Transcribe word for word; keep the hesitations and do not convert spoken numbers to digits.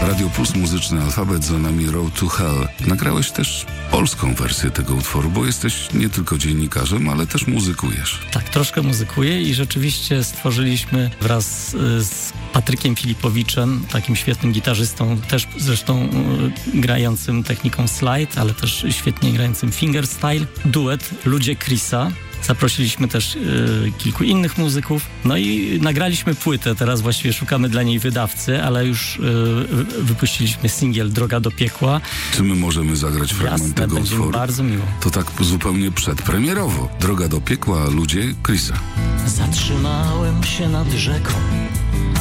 Radio Plus, muzyczny alfabet, za nami Road to Hell. Nagrałeś też polską wersję tego utworu, bo jesteś nie tylko dziennikarzem, ale też muzykujesz. Tak, troszkę muzykuję i rzeczywiście stworzyliśmy wraz z Patrykiem Filipowiczem, takim świetnym gitarzystą, też zresztą y, grającym techniką slide, ale też świetnie grającym fingerstyle, duet Ludzie Chrisa. Zaprosiliśmy też y, kilku innych muzyków, no i nagraliśmy płytę, teraz właściwie szukamy dla niej wydawcy, ale już y, wypuściliśmy singiel Droga do piekła. Czy my możemy zagrać fragment Jasne, tego będzie utworu? Bardzo miło. To tak zupełnie przedpremierowo. Droga do piekła, Ludzie Chrisa. Zatrzymałem się nad rzeką,